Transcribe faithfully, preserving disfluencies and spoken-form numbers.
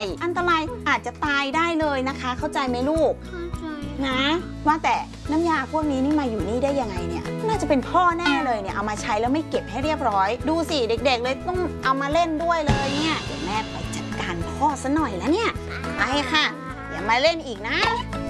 อันตรายอาจจะตายได้เลยนะคะเข้าใจไหมลูกนะว่าแต่น้ำยาพวกนี้นี่มาอยู่นี่ได้ยังไงเนี่ยน่าจะเป็นพ่อแน่เลยเนี่ยเอามาใช้แล้วไม่เก็บให้เรียบร้อยดูสิเด็กๆเลยต้องเอามาเล่นด้วยเลยเนี่ยเดี๋ยวแม่ไปจัดการพ่อซะหน่อยแล้วเนี่ยไปค่ะอย่ามาเล่นอีกนะ